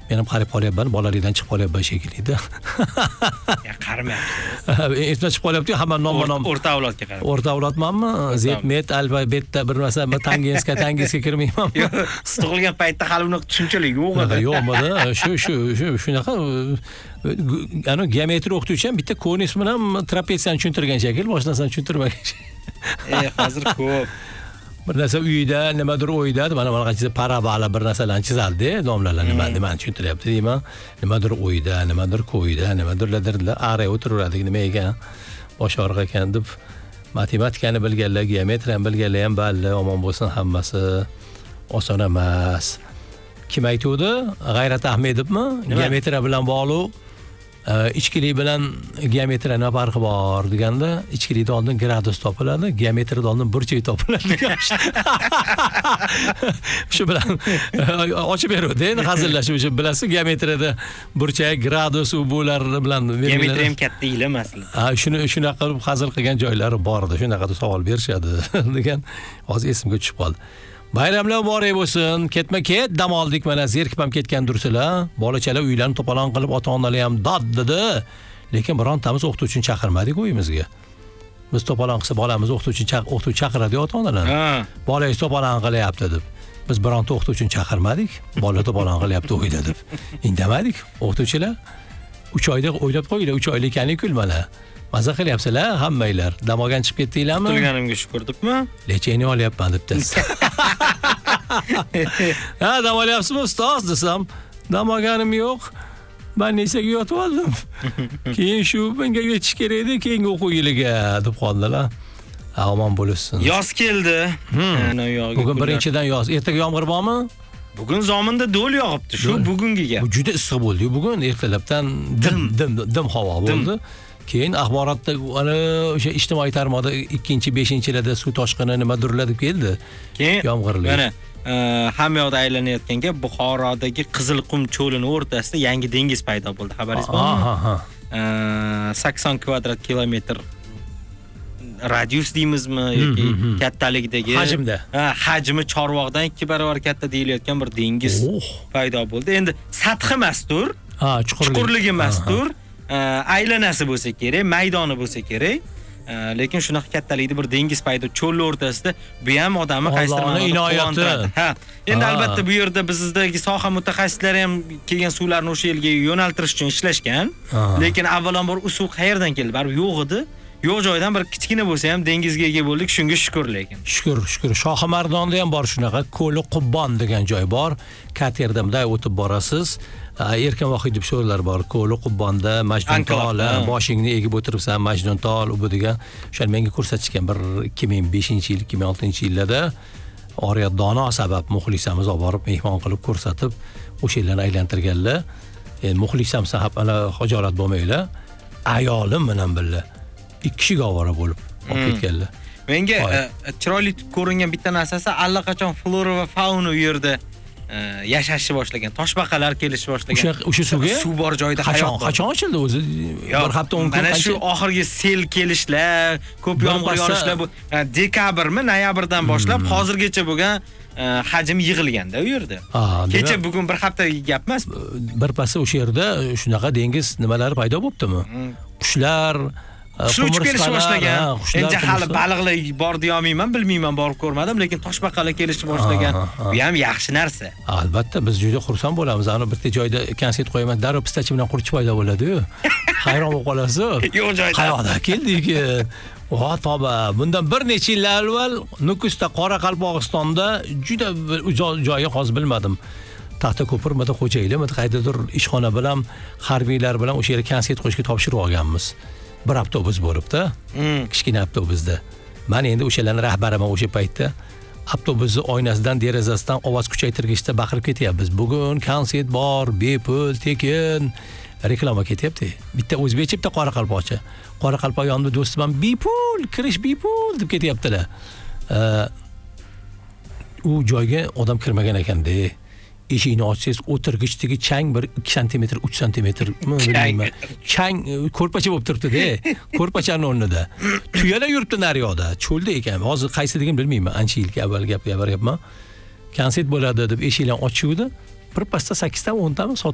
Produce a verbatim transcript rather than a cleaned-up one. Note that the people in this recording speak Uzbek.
Men ham qarab qolyapman, bolalikdan chiqib qolyapman shekilli-da. Ya qaramayapsiz. Esdan chiqib qolyapti, hamma nom-nom. O'rta avlodga qarab. O'rta avlodmanmi? Zetmet, alfabetda bir narsa, tangenska, tangenska kirmayman. Yo'q, siz tug'ilgan paytda hali unaqa tushunchalar yo'q edi. Yo'qmidi. Shu shu shu shunaqa ana geometriya o'qituvchi ham bitta konus bilan trapetsiyani tushuntirgan shekil, boshqa narsani tushuntirmagan. E, hozir ko'p. Bir narsa uyida, nimadir o'yda, mana bunaqa chiza parabola bir narsalarni chizaldi, domlalar nima nimani tushuntiryapti deyman. Nimadir o'yda, nimadir ko'yda, nimadirlar ara o'tiraveradi, nima ekan? Bosh og'riq ekan deb matematikani bilganlar, geometriyani bilganlar ham balli, omon bo'lsin hammasi. Oson emas. Kim aytuvdi? G'ayrat Ahmedovmi? Geometriya bilan bog'liq ichkilik bilan geometriya nima farqi bor deganda, ichkilikda oldin gradus topiladi, geometriyada oldin burchak topiladi. Shu bilan ochib beradi, endi hazillashib o'sha bilasiz, geometriyada burchak, gradus u bular bilan geometriya ham katta ilm aslida. Ha, shuni shunaqa qilib hazil qilgan joylari bor edi, shunaqa savol berishadi degan hozir esimga tushib qoldi. Bayramlar muborak bo'lsin. Ketma-ket dam oldik, mana zerikib ham ketgan dursizlar. Bolachalar uylarni to'polon qilib, ota-onalar ham dod dedi. Lekin birontamiz o'qituvchini chaqirmadik uyimizga. Biz to'polon qilsa bolamiz o'qituvchini o'qituvchi chaqiradi ota-onalar. Bolangiz to'polon qilyapti deb. Biz bironta o'qituvchini chaqirmadik. Bola to'polon qilyapti uyda deb. Indamadik. O'qituvchilar uch oyda o'ylab qo'yinglar, uch oylik ekanlik kulmalar. Maza qilyapsizlar hammanglar. Dam olgan chiqib ketdinglarmi? Qutulganimga shukr debmi? Lecheni olyapman debsiz. Ha, dam olyapsizmi ustoz desam, dam olganim yo'q. Men nesaga yotib oldim. Keyin shu menga yetish kerak edi, keyingi o'quv yiliga deb qoldilar. Ha, omon bo'lsin. Yoz keldi. Ana yog'iga. Bugun birinchidan yoz. Ertaga yomg'ir bormi? Bugun zominda do'l yog'ibdi, shu bugungiga. Bu juda issiq bo'ldi bugun, ertalabdan dim dim dim havo bo'ldi. Keyin axborotda ana o'sha ijtimoiy tarmoqda ikkinchi, beshinchilarda suv toshqini nimadirlar deb keldi. Keyin yomg'irli. Mana hamma yoqda aylanayotganga Buxorodagi Qizilqum cho'lini o'rtasida yangi dengiz paydo bo'ldi. Xabaringiz bormi? Ha, ha. sakson kvadrat kilometr radius deymizmi yoki kattaligidagi hajmda. Ha, hajmi Chorvoqdan ikki barobar katta deyilayotgan bir dengiz paydo bo'ldi. Endi sathi emasdir. Ha, chuqurligi emasdir. Aylanasi bo'lsa kerak, maydoni bo'lsa kerak. Lekin shunaqa kattalikda bir dengiz paydo cho'l o'rtasida bu ham odamni qaysidir ma'noda quvontiradi. Ha, endi albatta bu yerda bizdagi soha mutaxassislari ham kelgan suvlarni o'sha yerga yo'naltirish uchun ishlashgan. Lekin avvalambor u suv qayerdan keldi? Baribir yo'q edi. Yo'q joydan bir kichkina bo'lsa ham dengizga ega bo'ldik, shunga shukr lekin. Shukr, shukr. Shohimardonda ham bor shunaqa Ko'li Qubbon degan joy bor. Katerda bunday o'tib borasiz. Erkin Vohidov sho'rlar bor. Ko'li Qubbonda Majnuntol, boshingni egib o'tiribsan, Majnuntol u bu degan. O'sha menga ko'rsatishgan bir ikki ming beshinchi yil, ikki ming oltinchi yillarda Oriyat Dono sabab muxlisamiz olib borib mehmon qilib ko'rsatib, o'sha yerlarni aylantirganlar. Endi muxlisam sahab ana xojolat bo'lmanglar. Ayolim bilan birga ikki kishiga ovora bo'lib olib ketganlar. Menga chiroyli ko'ringan bitta narsasi allaqachon flora va fauna u yerda yashashni boshlagan, toshbaqalar kelishni boshlagan. O'sha o'sha suvga suv bor joyda hayot bor. Qachon ochildi o'zi? Bir hafta o'n kun. Mana shu oxirgi sel kelishlar, ko'p yomg'ir yog'ishlar bu dekabrmi, noyabrdan boshlab hozirgacha bo'lgan hajm yig'ilganda u yerda. Kecha bugun bir haftalik gap emas. Bir pasda o'sha yerda shunaqa dengiz nimalari paydo bo'libdimi? Qushlar Qushlar uchib kelishni boshlagan. Endi hali baliqlar bor deyolmayman, bilmayman, borib ko'rmadim, lekin toshbaqalar kelishni boshlagan. Bu ham yaxshi narsa. Albatta, biz juda xursand bo'lamiz. Ana bitta joyda konsert qo'yamiz, darrov pistachi bilan qurchi paydo bo'ladi-yu. Hayron bo'lib qolasiz. Yo'q joyda. Qayoqdan keldik? Va toba, bundan bir necha yil avval Nukusda, Qoraqalpog'istonda juda joyi hozir bilmadim. Taxta ko'pirmada xo'jayilimda qaydadir ishxona bilan harbiylar bilan o'sha yerga konsert qo'yishga topshirib olganmiz. Bir avtobus bo'libdi. Kichkina avtobusda. Men endi o'shalarning rahbariman o'sha paytda. Avtobusning oynasidan, derazasidan ovoz kuchaytirgichda baqirib ketyapmiz. Bugun konsert bor, bepul, tekin. Reklama ketyapti. Bitta o'zbekcha, bitta qoraqalpoqcha. Qoraqalpoq yonida do'stim ham bepul, kirish bepul deb ketyaptilar. U joyga odam kirmagan ekanda. Eshikni ochsangiz o'tirgichdagi chang bir ikki santimetr, uch santimetr bilmayman. Chang ko'rpacha bo'lib turibdi-da. Ko'rpachaning o'rnida. Tuyalar yuribdi nariyoqda. Cho'lda ekan. Hozir qaysiligini bilmayman. Ancha yilga avval gap gapiryapman. Konsert bo'ladi deb eshiklarni ochuvdi. Bir pasda sakkizta, o'ntami